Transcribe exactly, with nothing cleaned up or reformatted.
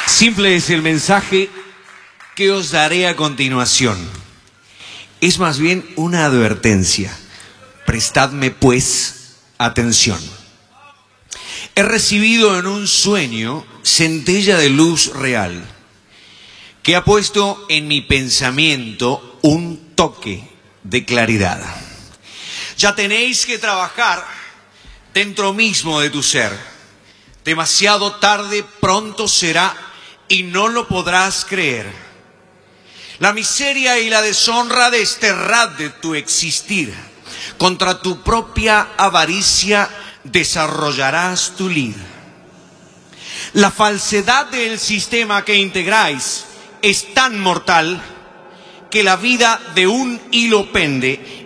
Simple es el mensaje que os daré a continuación. Es más bien una advertencia. Prestadme, pues, atención. He recibido en un sueño centella de luz real que ha puesto en mi pensamiento un toque de claridad. Ya tenéis que trabajar dentro mismo de tu ser. Demasiado tarde pronto será y no lo podrás creer. La miseria y la deshonra desterrad de tu existir. Contra tu propia avaricia desarrollarás tu lid. La falsedad del sistema que integráis es tan mortal que la vida de un hilo pende